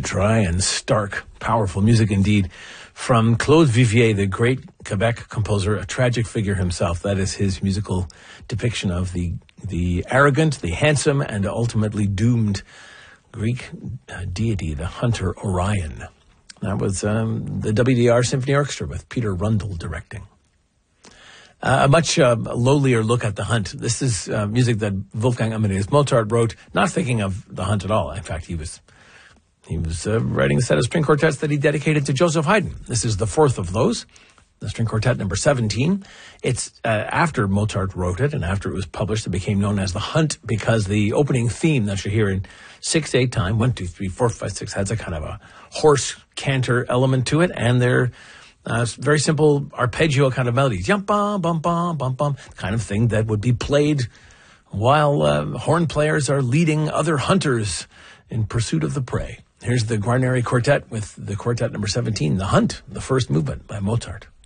dry and stark, powerful music indeed. From Claude Vivier, the great Quebec composer, a tragic figure himself. That is his musical depiction of the arrogant, the handsome, and ultimately doomed Greek deity, the hunter Orion. That was the WDR Symphony Orchestra with Peter Rundle directing. A much lowlier look at the hunt. This is music that Wolfgang Amadeus Mozart wrote, not thinking of the hunt at all. In fact, he was writing a set of string quartets that he dedicated to Joseph Haydn. This is the fourth of those, the string quartet number 17. It's after Mozart wrote it and after it was published, it became known as the Hunt because the opening theme that you hear in 6/8 time, 1, 2, 3, 4, 5, 6, has a kind of a horse canter element to it, and they're very simple arpeggio kind of melodies. Yum, bum, bum, bum, bum, bum, kind of thing that would be played while horn players are leading other hunters in pursuit of the prey. Here's the Guarneri Quartet with the quartet number 17, The Hunt, the first movement by Mozart.